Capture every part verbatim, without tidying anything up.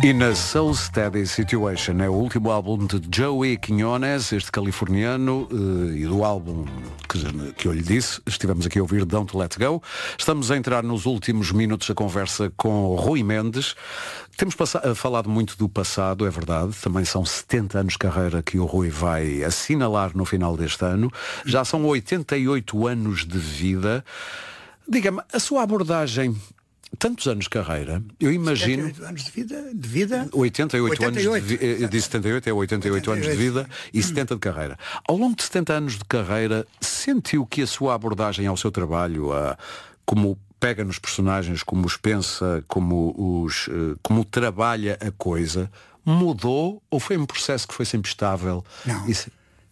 In a So Steady Situation é o último álbum de Joey Quiñones, este californiano, e do álbum que, que eu lhe disse, estivemos aqui a ouvir Don't Let Go. Estamos a entrar nos últimos minutos da conversa com Rui Mendes. Temos falado muito do passado, é verdade, também são setenta anos de carreira que o Rui vai assinalar no final deste ano. Já são oitenta e oito anos de vida. Diga-me, a sua abordagem... Tantos anos de carreira, eu imagino... setenta e oito anos de vida? De vida? oitenta e oito, oitenta e oito anos de vida. Eu disse setenta e oito, é oitenta e oito, oitenta e oito anos de vida e hum. setenta de carreira. Ao longo de setenta anos de carreira, sentiu que a sua abordagem ao seu trabalho, a, como pega nos personagens, como os pensa, como, os, como trabalha a coisa, mudou ou foi um processo que foi sempre estável? Não. Isso...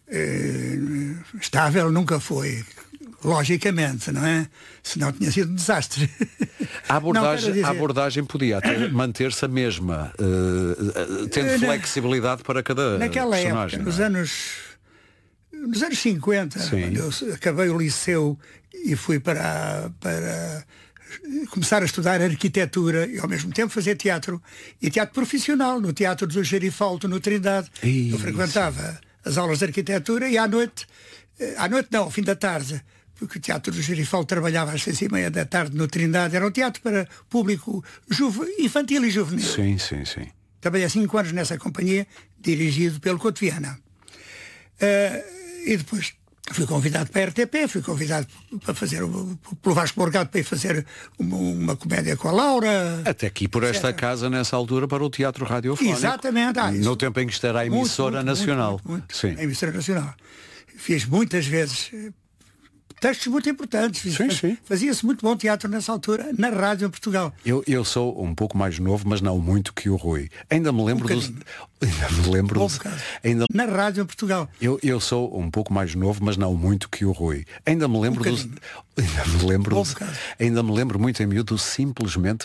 Uh, estável nunca foi. Logicamente, não é? Senão tinha sido um desastre. A abordagem, dizer... a abordagem podia até manter-se a mesma, uh, tendo flexibilidade para cada Naquela personagem. Época, nos anos, nos anos cinquenta, quando eu acabei o liceu e fui para, para começar a estudar arquitetura e ao mesmo tempo fazer teatro, e teatro profissional, no Teatro do Gerifalto, no Trindade. Isso. Eu frequentava as aulas de arquitetura e à noite, à noite não, ao fim da tarde, porque o Teatro do Gerifalto trabalhava às seis e meia da tarde no Trindade, era um teatro para público juve, infantil e juvenil. Sim, sim, sim. Trabalhei há cinco anos nessa companhia, dirigido pelo Couto Viana. Uh, e depois fui convidado para a R T P, fui convidado para fazer, pelo Vasco Morgado, para ir fazer uma, uma comédia com a Laura. Até aqui por esta etcétera casa, nessa altura, para o Teatro Radiofónico. Exatamente. Ah, no tempo em que isto era a emissora muito, muito, nacional. Muito, muito, muito. Sim. A emissora nacional. Fiz muitas vezes textos muito importantes. Sim, sim. Fazia-se muito bom teatro nessa altura, na rádio em Portugal. Eu, eu sou um pouco mais novo, mas não muito que o Rui. Ainda me lembro um dos... Ainda me lembro dos... Ainda... Na rádio em Portugal. Eu, eu sou um pouco mais novo, mas não muito que o Rui. Ainda me lembro um dos... Ainda me lembro dos... Ainda me lembro muito em miúdo, simplesmente